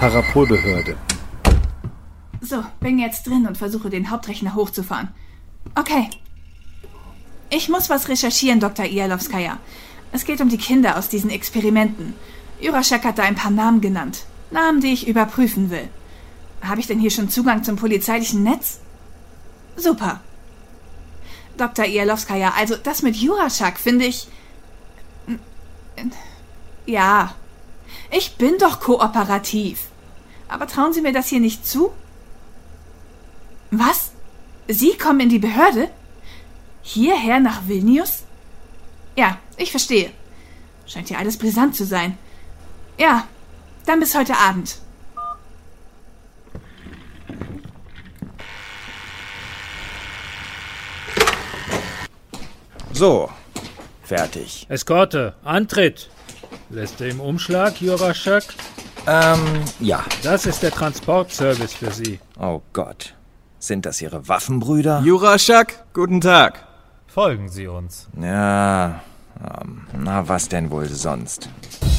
Parapolbehörde. So, bin jetzt drin und versuche, den Hauptrechner hochzufahren. Okay. Ich muss was recherchieren, Dr. Ialowskaja. Es geht um die Kinder aus diesen Experimenten. Juraschek hat da ein paar Namen genannt. Namen, die ich überprüfen will. Habe ich denn hier schon Zugang zum polizeilichen Netz? Super. Dr. Ialowskaja, also das mit Juraschek finde ich... Ja, ich bin doch kooperativ. Aber trauen Sie mir das hier nicht zu? Was? Sie kommen in die Behörde? Hierher nach Vilnius? Ja, ich verstehe. Scheint hier alles brisant zu sein. Ja, dann bis heute Abend. So, fertig. Eskorte, Antritt. Lässt du im Umschlag, Juraschek? Ja. Das ist der Transportservice für Sie. Oh Gott. Sind das Ihre Waffenbrüder? Juraschek, guten Tag. Folgen Sie uns. Ja, na was denn wohl sonst?